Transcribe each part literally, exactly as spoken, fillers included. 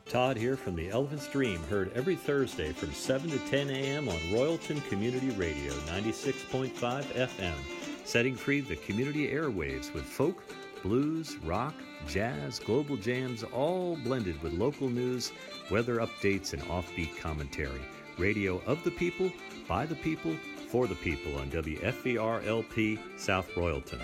Todd here from the Elvis Dream, heard every Thursday from seven to ten a.m. on Royalton Community Radio, ninety-six point five F M, setting free the community airwaves with folk, blues, rock, jazz, global jams, all blended with local news, weather updates, and offbeat commentary. Radio of the people, by the people, for the people on W F V R L P South Royalton.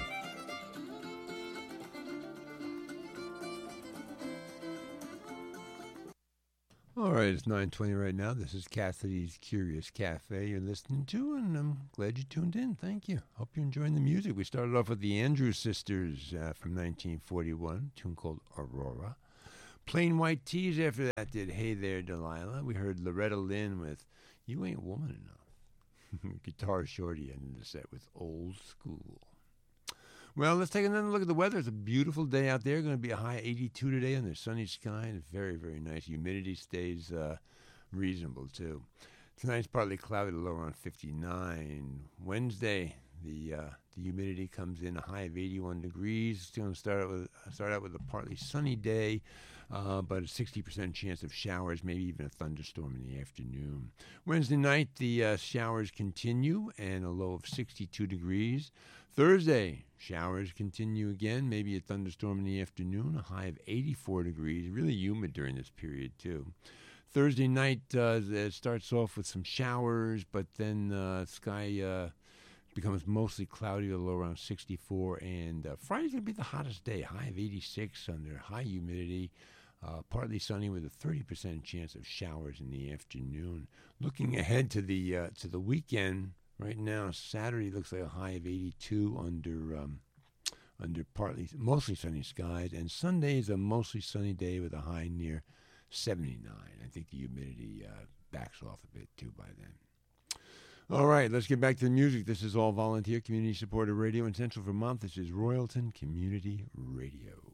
All right, it's nine twenty right now. This is Cassidy's Curious Cafe you're listening to, and I'm glad you tuned in. Thank you. Hope you're enjoying the music. We started off with the Andrews Sisters uh, from nineteen forty-one, a tune called Aurora. Plain White Tees after that did Hey There, Delilah. We heard Loretta Lynn with You Ain't Woman Enough. Guitar Shorty ended the set with Old School. Well, let's take another look at the weather. It's a beautiful day out there. Going to be a high eighty-two today under sunny sky. And very, very nice. Humidity stays uh, reasonable, too. Tonight's partly cloudy, low around fifty-nine. Wednesday, the uh, the humidity comes in a high of eighty-one degrees. It's going to start out with, start out with a partly sunny day, uh, but a sixty percent chance of showers, maybe even a thunderstorm in the afternoon. Wednesday night, the uh, showers continue and a low of sixty-two degrees. Thursday, showers continue again, maybe a thunderstorm in the afternoon, a high of eighty-four degrees, really humid during this period too. Thursday night, uh, it starts off with some showers, but then uh, sky uh, becomes mostly cloudy, a low around sixty-four, and uh, Friday's going to be the hottest day, high of eighty-six under high humidity, uh, partly sunny with a thirty percent chance of showers in the afternoon. Looking ahead to the uh, to the weekend, right now, Saturday looks like a high of eighty-two under um, under partly mostly sunny skies, and Sunday is a mostly sunny day with a high near seventy-nine. I think the humidity uh, backs off a bit too by then. All right, let's get back to the music. This is all volunteer, community supported radio in Central Vermont. This is Royalton Community Radio.